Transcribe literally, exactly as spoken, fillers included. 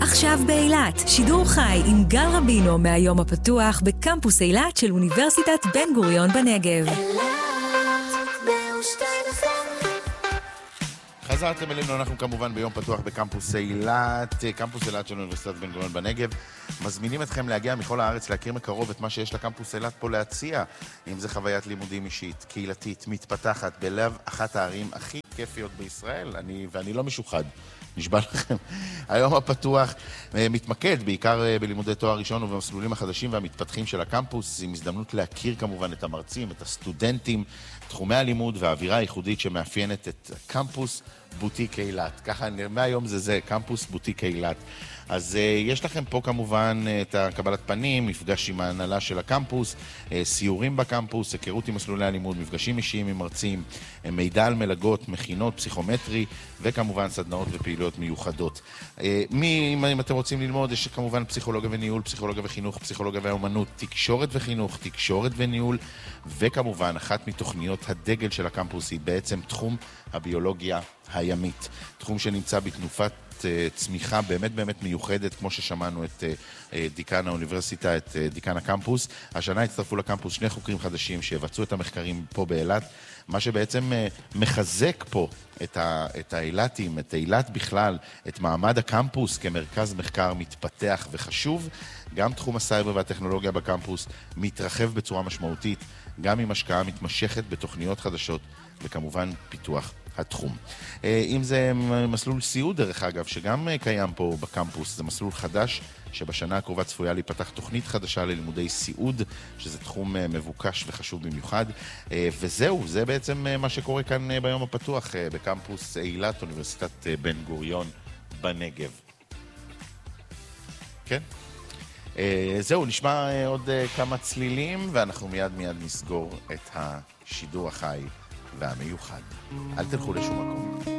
עכשיו באילת, שידור חי עם גל רבינו מהיום הפתוח בקמפוס אילת של אוניברסיטת בן גוריון בנגב. חזרתם אלינו, אנחנו כמובן ביום פתוח בקמפוס אילת, קמפוס אילת של אוניברסיטת בן גוריון בנגב. מזמינים אתכם להגיע מכל הארץ, להכיר מקרוב את מה שיש לקמפוס אילת פה להציע. אם זה חוויית לימודים אישית, קהילתית, מתפתחת, בלב אחת הערים הכי כיפיות בישראל, אני, ואני לא משוחד, נשבע לכם. היום הפתוח מתמקד בעיקר בלימודי תואר ראשון ובמסלולים החדשים והמתפתחים של הקמפוס, עם הזדמנות להכיר כמובן את המרצים, את הסטודנטים, תחומי הלימוד והאווירה הייחודית שמאפיינת את קמפוס בוטיק אילת. ככה, מהיום זה זה, קמפוס בוטיק אילת. אז uh, יש לכם פה כמובן את הקבלת פנים, מפגש עם ההנהלה של הקמפוס, uh, סיורים בקמפוס, היכרות עם מסלולי הלימוד, מפגשים אישיים עם מרצים, uh, מידע על מלגות, מכינות, פסיכומטרי, וכמובן סדנאות ופעילויות מיוחדות. Uh, מי, אם, אם אתם רוצים ללמוד, יש כמובן פסיכולוגיה וניהול, פסיכולוגיה וחינוך, פסיכולוגיה ואומנות, תקשורת וחינוך, תקשורת וניהול, וכמובן אחת מתוכניות הדגל של הקמפוס היא בעצם תחום הביולוגיה הימית. תחום שנמצא בתנופת צמיחה באמת באמת מיוחדת, כמו ששמענו את דיקן האוניברסיטה, את דיקן הקמפוס. השנה הצטרפו לקמפוס שני חוקרים חדשים שיבצעו את המחקרים פה באילת, מה שבעצם מחזק פה את, ה, את האילתים, את אילת בכלל, את מעמד הקמפוס כמרכז מחקר מתפתח וחשוב. גם תחום הסייבר והטכנולוגיה בקמפוס מתרחב בצורה משמעותית, גם עם השקעה מתמשכת בתוכניות חדשות, וכמובן פיתוח התחום. אם זה מסלול סיעוד דרך אגב, שגם קיים פה בקמפוס, זה מסלול חדש שבשנה הקרובה צפויה להיפתח תוכנית חדשה ללימודי סיעוד, שזה תחום מבוקש וחשוב במיוחד. וזהו, זה בעצם מה שקורה כאן ביום הפתוח בקמפוס אילת, אוניברסיטת בן גוריון בנגב. כן? זהו, נשמע עוד כמה צלילים, ואנחנו מיד מיד נסגור את השידור החי והמיוחד. אל תלכו לשום מקום.